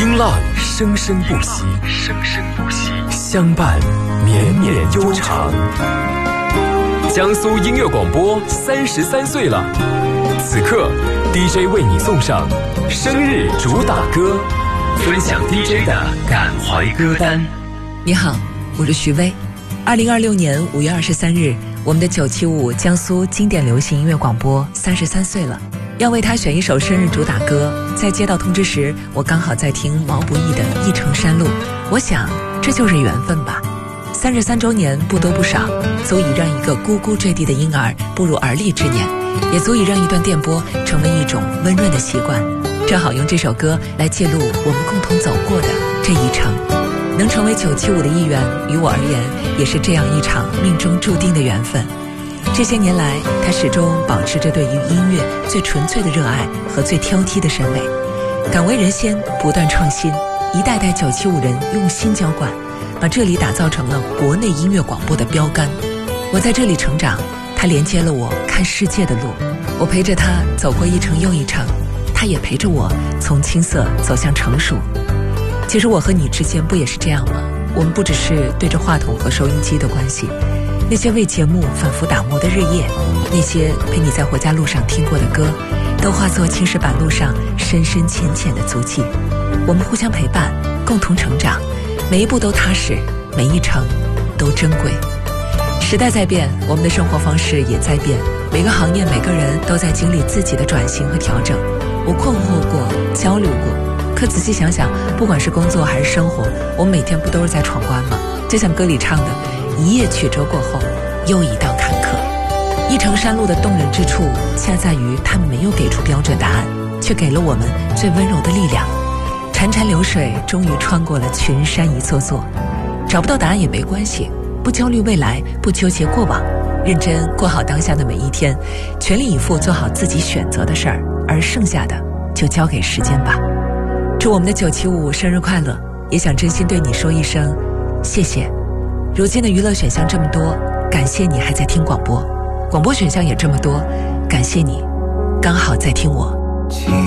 风浪生生不息，相伴绵绵悠长。江苏音乐广播33岁了，此刻 DJ 为你送上生日主打歌，分享 DJ 的感怀歌单。 你好，我是徐薇。2026年5月23日，我们的975江苏经典流行音乐广播33岁了，要为他选一首生日主打歌。在接到通知时，我刚好在听毛不易的《一程山路》，我想这就是缘分吧。33周年不多不少，足以让一个咕咕坠地的婴儿步入而立之年，也足以让一段电波成为一种温润的习惯。正好用这首歌来记录我们共同走过的这一程。能成为975的一员，于我而言也是这样一场命中注定的缘分。这些年来，他始终保持着对于音乐最纯粹的热爱和最挑剔的审美，敢为人先，不断创新，一代代975人用心浇灌，把这里打造成了国内音乐广播的标杆。我在这里成长，他连接了我看世界的路，我陪着他走过一程又一程，他也陪着我从青涩走向成熟。其实我和你之间不也是这样吗？我们不只是对着话筒和收音机的关系，那些为节目反复打磨的日夜，那些陪你在回家路上听过的歌，都化作青石板路上深深浅浅的足迹。我们互相陪伴，共同成长，每一步都踏实，每一程都珍贵。时代在变，我们的生活方式也在变，每个行业每个人都在经历自己的转型和调整。我困惑过，焦虑过，可仔细想想，不管是工作还是生活，我们每天不都是在闯关吗？就像歌里唱的，一叶曲折过后，又一道坎坷。一程山路的动人之处，恰在于他们没有给出标准答案，却给了我们最温柔的力量。潺潺流水终于穿过了群山一座座，找不到答案也没关系，不焦虑未来，不纠结过往，认真过好当下的每一天，全力以赴做好自己选择的事儿，而剩下的就交给时间吧。祝我们的975生日快乐，也想真心对你说一声谢谢。如今的娱乐选项这么多，感谢你还在听广播，广播选项也这么多，感谢你刚好在听我。